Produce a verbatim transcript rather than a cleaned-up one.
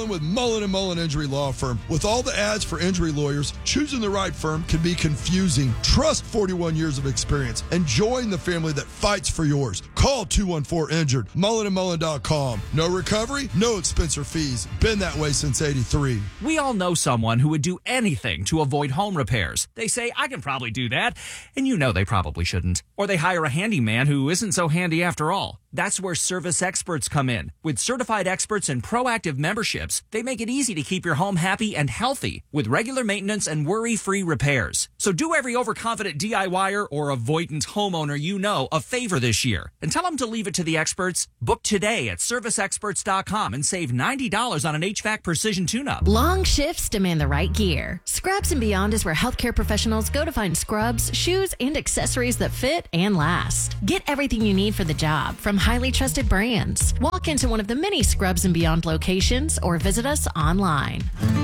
dealing with Mullen and Mullen Injury Law Firm. With all the ads for injury lawyers, choosing the right firm can be confusing. Trust forty-one years of experience and join the family that fights for yours. Call two one four injured, mullen and mullen dot com. No recovery, no expense or fees. Been that way since eighty-three. We all know someone who would do anything to avoid home repairs. They say, I can probably do that, and you know they probably shouldn't. Or they hire a handyman who isn't so handy after all. That's where Service Experts come in. With certified experts and proactive memberships, they make it easy to keep your home happy and healthy with regular maintenance and worry-free repairs. So do every overconfident DIYer or avoidant homeowner you know a favor this year and tell them to leave it to the experts. Book today at service experts dot com and save ninety dollars on an H V A C precision tune-up. Long shifts demand the right gear. Scrubs and Beyond is where healthcare professionals go to find scrubs, shoes, and accessories that fit and last. Get everything you need for the job from highly trusted brands. Walk into one of the many Scrubs and Beyond locations or visit us online.